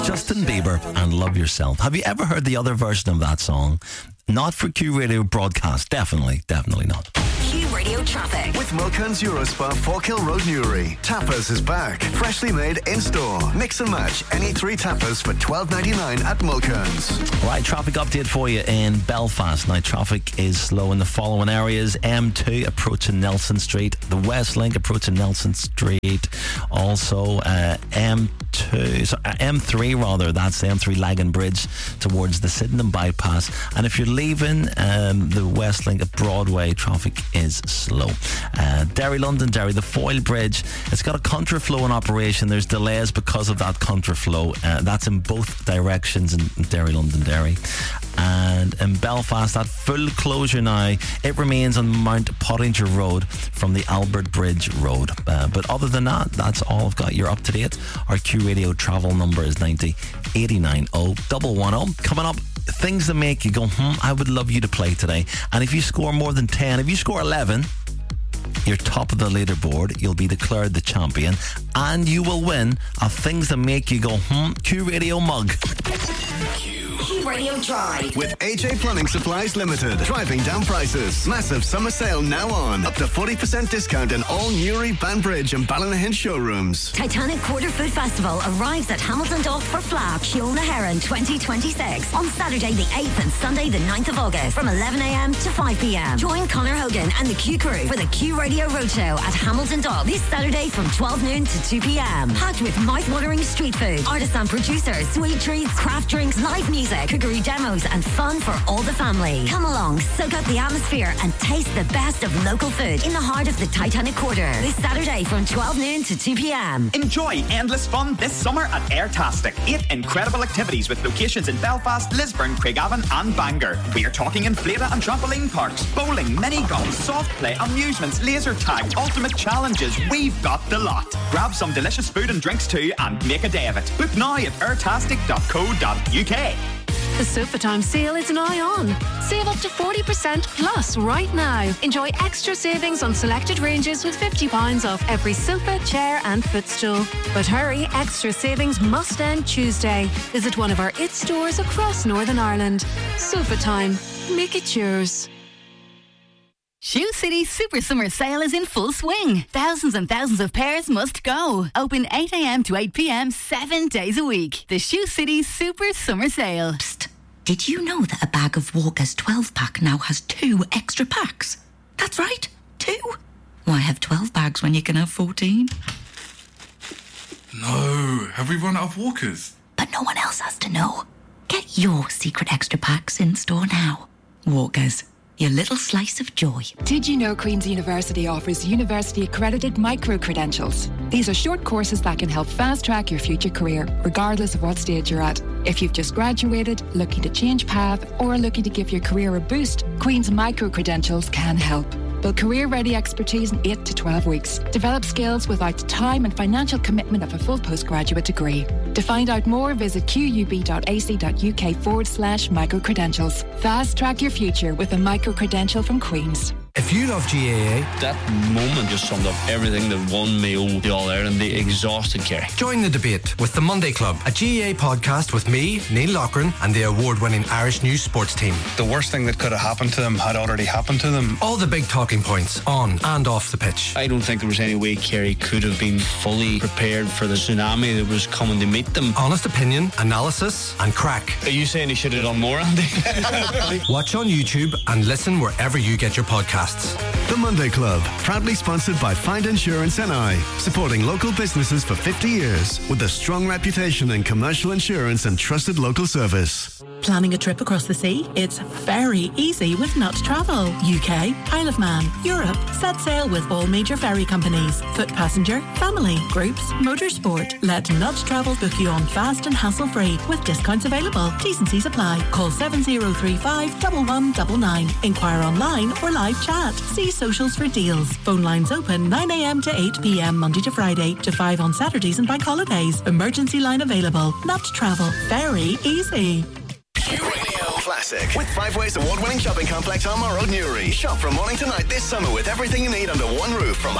Justin Bieber and Love Yourself. Have you ever heard the other version of that song? Not for Q Radio broadcast. Definitely not. Q Radio traffic. With Mulcairn's Eurospa, Forkhill Road, Newry. Tapas is back. Freshly made in-store. Mix and match any 3 tapas for $12.99 at Mulcairn's. Right, traffic update for you in Belfast. Now, traffic is slow in the following areas. M2 approaching Nelson Street. The West Link approaching Nelson Street. Also, M3 rather. That's the M3 Lagan Bridge towards the Sydenham bypass. And if you're leaving the West Link at Broadway, traffic is slow. Derry, Londonderry, the Foyle Bridge, it's got a contraflow in operation. There's delays because of that contraflow. That's in both directions in Derry, Londonderry. And in Belfast, that full closure now, it remains on Mount Pottinger Road from the Albert Bridge Road. But other than that, that's all I've got. You're up to date. Our Q Radio travel number is 90 89 110. Coming up, things that make you go, I would love you to play today. And if you score more than 10, if you score 11, you're top of the leaderboard. You'll be declared the champion, and you will win a things that make you go, Q Radio mug. Q Radio Drive. With AJ Plumbing Supplies Limited. Driving down prices. Massive summer sale now on. Up to 40% discount in all Newry, Banbridge and Ballynahin showrooms. Titanic Quarter Food Festival arrives at Hamilton Dock for Flap, Shiona Heron 2026 on Saturday the 8th and Sunday the 9th of August from 11am to 5pm. Join Conor Hogan and the Q Crew for the Q Radio Roadshow at Hamilton Dock this Saturday from 12 noon to 2pm. Packed with mouth-watering street food, artisan producers, sweet treats, craft drinks, live music, cookery demos and fun for all the family. Come along, soak up the atmosphere and taste the best of local food in the heart of the Titanic Quarter this Saturday from 12 noon to 2pm. Enjoy endless fun this summer at Airtastic. 8 incredible activities with locations in Belfast, Lisburn, Craigavon and Bangor. We are talking inflata and trampoline parks, bowling, mini golf, soft play, amusements, laser tag, ultimate challenges. We've got the lot. Grab some delicious food and drinks too and make a day of it. Book now at airtastic.co.uk. The Sofa Time sale is now on. Save up to 40% plus right now. Enjoy extra savings on selected ranges with £50 off every sofa, chair and footstool. But hurry, extra savings must end Tuesday. Visit one of our IT stores across Northern Ireland. Sofa Time. Make it yours. Shoe City Super Summer Sale is in full swing. Thousands and thousands of pairs must go. Open 8am to 8pm 7 days a week. The Shoe City Super Summer Sale. Psst. Did you know that a bag of Walker's 12-pack now has 2 extra packs? That's right, 2. Why have 12 bags when you can have 14? No, have we run out of Walkers? But no one else has to know. Get your secret extra packs in store now. Walker's. Your little slice of joy. Did you know Queen's University offers university-accredited micro-credentials? These are short courses that can help fast-track your future career, regardless of what stage you're at. If you've just graduated, looking to change path, or looking to give your career a boost, Queen's micro-credentials can help. Build career-ready expertise in 8 to 12 weeks. Develop skills without the time and financial commitment of a full postgraduate degree. To find out more, visit qub.ac.uk/micro-credentials. Fast track your future with a micro-credential from Queen's. If you love GAA, that moment just summed up everything that won meal, the All-Ireland, the exhausted Kerry. Join the debate with the Monday Club, a GAA podcast with me, Neil Loughran, and the award-winning Irish News sports team. The worst thing that could have happened to them had already happened to them. All the big talking points on and off the pitch. I don't think there was any way Kerry could have been fully prepared for the tsunami that was coming to meet them. Honest opinion, analysis, and crack. Are you saying he should have done more, Andy? Watch on YouTube and listen wherever you get your podcasts. The Monday Club, proudly sponsored by Find Insurance NI, supporting local businesses for 50 years with a strong reputation in commercial insurance and trusted local service. Planning a trip across the sea? It's very easy with Nut Travel. UK, Isle of Man, Europe. Set sail with all major ferry companies. Foot passenger, family, groups, motorsport. Let Nut Travel book you on fast and hassle-free with discounts available. T&Cs apply. Call 7035 1199. Inquire online or live chat. See socials for deals. Phone lines open 9am to 8pm Monday to Friday to 5 on Saturdays and bank holidays. Emergency line available. Nut Travel. Very easy. Classic. With 5 Ways award-winning shopping complex on Road, Newry. Shop from morning to night this summer with everything you need under one roof from